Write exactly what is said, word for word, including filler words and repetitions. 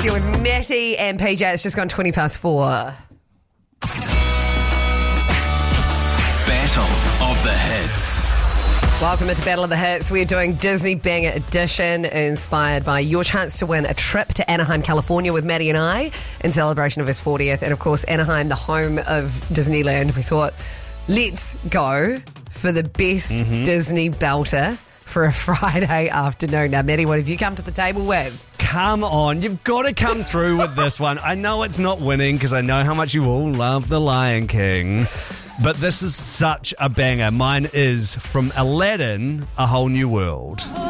You're with Matty and P J. It's just gone twenty past four. Battle of the Hits. Welcome into Battle of the Hits. We're doing Disney Banger Edition, inspired by your chance to win a trip to Anaheim, California with Maddie and I in celebration of his fortieth. And of course, Anaheim, the home of Disneyland. We thought, let's go for the best mm-hmm. Disney belter for a Friday afternoon. Now, Maddie, what have you come to the table with? Come on, you've got to come through with this one. I know it's not winning because I know how much you all love The Lion King. But this is such a banger. Mine is from Aladdin, A Whole New World.